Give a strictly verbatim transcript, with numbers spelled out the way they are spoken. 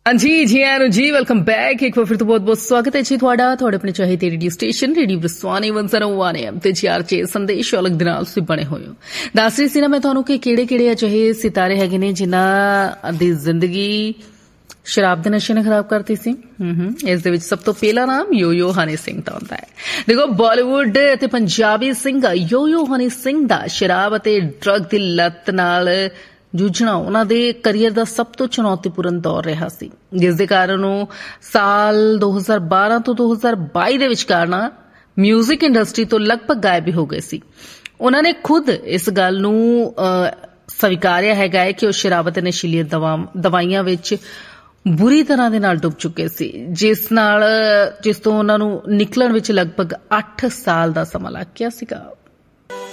हाँ जी जी आया जी welcome back एक बार फिर तो बहुत बहुत स्वागत है जी ਤੁਹਾਡਾ ਤੁਹਾਡੇ ਆਪਣੇ ਚਾਹੇ ਤੇ ਰੇਡੀਓ ਸਟੇਸ਼ਨ ਰੇਡੀਓ ਬਰਸਵਾਨੀ ਇੱਕ ਸੌ ਇੱਕ ਐਮ ਤੇ ਚਾਰ ਛੇ ਸੰਦੇਸ਼ ਅਲੱਗ ਦੇ ਨਾਲ ਤੁਸੀਂ ਬਣੇ ਹੋਏ ਹੋ ਦੱਸ ਰਹੀ ਸੀ ਨਾ ਮੈਂ ਤੁਹਾਨੂੰ ਕਿ ਕਿਹੜੇ ਕਿਹੜੇ ਅਜਿਹੇ ਸਿਤਾਰੇ ਹੈਗੇ ਨੇ ਜਿਨ੍ਹਾਂ ਦੀ ਜ਼ਿੰਦਗੀ शराब के नशे ने खराब करती सी इस दे विच सब तो पहला नाम यो यो हनी सिंह दा हुंदा है। देखो बॉलीवुड ते पंजाबी सिंगर यो यो हनी सिंह दा शराब ते ड्रग दी लत नाल जूझना उन्हां दे करियर दा सब तो चुनौतीपूर्ण दौर रहा सी, जिस दे कारण ਉਹ साल दो हज़ार बारह तो दो हज़ार बाईस ਦੇ ਵਿਚਕਾਰ ਨਾ ਮਿਊਜ਼ਿਕ ਇੰਡਸਟਰੀ ਤੋਂ ਲਗਭਗ ਗਾਇਬ ਹੋ ਗਏ ਸੀ। ਉਹਨਾਂ ਨੇ ਖੁਦ ਇਸ ਗੱਲ ਨੂੰ ਸਵੀਕਾਰਿਆ ਹੈਗਾ ਹੈ ਕਿ ਉਹ ਸ਼ਰਾਬ ਤੇ ਨਸ਼ੀਲੀ ਦਵਾਈਆਂ ਵਿੱਚ ਬੁਰੀ ਤਰ੍ਹਾਂ ਦੇ ਨਾਲ ਡੁੱਬ ਚੁੱਕੇ ਸੀ, ਜਿਸ ਨਾਲ ਜਿਸ ਤੋਂ ਉਹਨਾਂ ਨੂੰ ਨਿਕਲਣ ਵਿੱਚ ਲਗਭਗ ਅੱਠ ਸਾਲ ਦਾ ਸਮਾਂ ਲੱਗ ਗਿਆ ਸੀਗਾ।